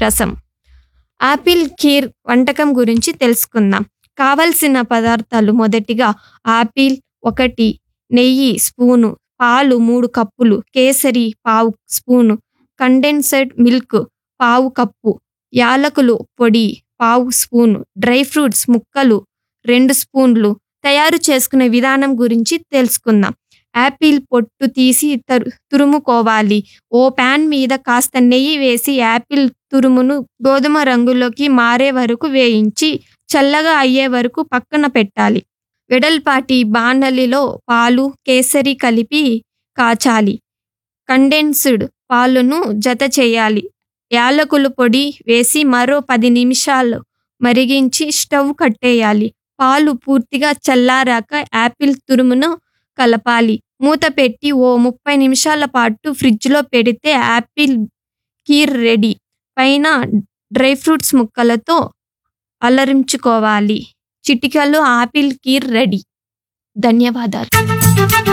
రసం. యాపిల్ కీర్ వంటకం గురించి తెలుసుకుందాం. కావలసిన పదార్థాలు: మొదటిగా యాపిల్ 1, నెయ్యి స్పూను, పాలు 3 కప్పులు, కేసరి పావు స్పూను, కండెన్స్డ్ మిల్క్ పావు కప్పు, యాలకులు పొడి పావు స్పూను, డ్రై ఫ్రూట్స్ ముక్కలు 2 స్పూన్లు. తయారు చేసుకునే విధానం గురించి తెలుసుకుందాం. యాపిల్ పొట్టు తీసి తురుముకోవాలి. ఓ ప్యాన్ మీద కాస్త నెయ్యి వేసి యాపిల్ తురుమును గోధుమ రంగులోకి మారే వరకు వేయించి చల్లగా అయ్యే వరకు పక్కన పెట్టాలి. వెడల్పాటి బాణలిలో పాలు, కేసరి కలిపి కాచాలి. కండెన్స్డ్ పాలును జత చేయాలి. యాలకుల పొడి వేసి మరో 10 నిమిషాలు మరిగించి స్టవ్ కట్టేయాలి. పాలు పూర్తిగా చల్లారాక యాపిల్ తురుమును కలపాలి. మూత పెట్టి ఓ 30 నిమిషాల పాటు ఫ్రిడ్జ్లో పెడితే యాపిల్ కీర్ రెడీ. పైన డ్రై ఫ్రూట్స్ ముక్కలతో అలరించుకోవాలి. చిటికెలో యాపిల్ కీర్ రెడీ. ధన్యవాదాలు.